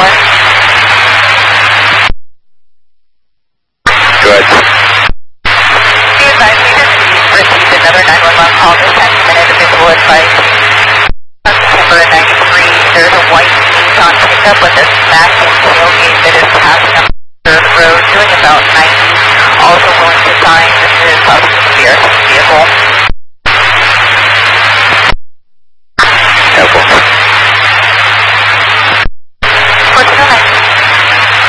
Good. Be advised, we just received another 911 call. This time from an individual advice. On September 93, there's a white Nissan pickup with a massive tailgate that is passing up the road, doing about 90. Also willing to sign. This is possibly a vehicle.